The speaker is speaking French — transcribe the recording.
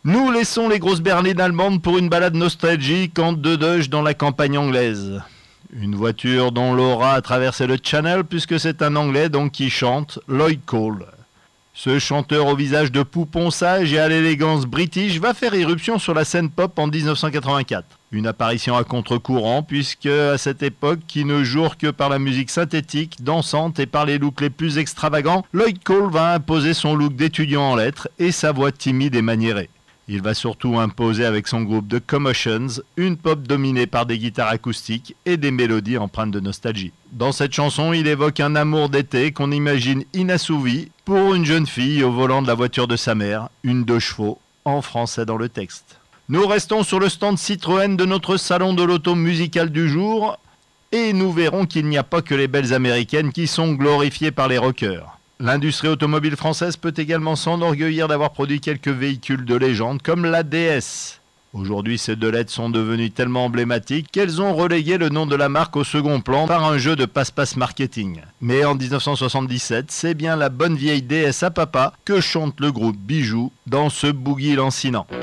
Nous laissons les grosses berlines allemandes pour une balade nostalgique en deux deuges dans la campagne anglaise. Une voiture dont Laura a traversé le Channel puisque c'est un Anglais donc qui chante Lloyd Cole. Ce chanteur au visage de poupon sage et à l'élégance british va faire irruption sur la scène pop en 1984. Une apparition à contre-courant puisque à cette époque, qui ne jure que par la musique synthétique, dansante et par les looks les plus extravagants, Lloyd Cole va imposer son look d'étudiant en lettres et sa voix timide et maniérée. Il va surtout imposer avec son groupe The Commotions une pop dominée par des guitares acoustiques et des mélodies empreintes de nostalgie. Dans cette chanson, il évoque un amour d'été qu'on imagine inassouvi pour une jeune fille au volant de la voiture de sa mère, une 2 chevaux, en français dans le texte. Nous restons sur le stand Citroën de notre salon de l'auto musical du jour et nous verrons qu'il n'y a pas que les belles américaines qui sont glorifiées par les rockers. L'industrie automobile française peut également s'enorgueillir d'avoir produit quelques véhicules de légende comme la DS. Aujourd'hui, ces deux lettres sont devenues tellement emblématiques qu'elles ont relégué le nom de la marque au second plan par un jeu de passe-passe marketing. Mais en 1977, c'est bien la bonne vieille DS à papa que chante le groupe Bijou dans ce boogie lancinant.